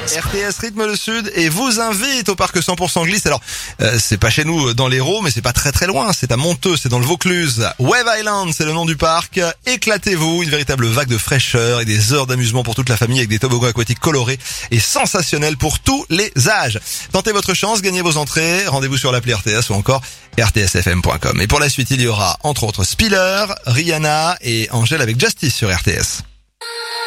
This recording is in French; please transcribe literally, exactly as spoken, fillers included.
R T S rythme le sud et vous invite au parc cent pour cent glisse. Alors, euh, c'est pas chez nous dans l'Hérault, mais c'est pas très très loin. C'est à Monteux, c'est dans le Vaucluse. Wave Island, c'est le nom du parc. Éclatez-vous, une véritable vague de fraîcheur et des heures d'amusement pour toute la famille avec des toboggans aquatiques colorés et sensationnels pour tous les âges. Tentez votre chance, gagnez vos entrées. Rendez-vous sur l'appli R T S ou encore R T S F M point com. Et pour la suite, il y aura entre autres Spiller, Rihanna et Angèle avec Justice sur R T S.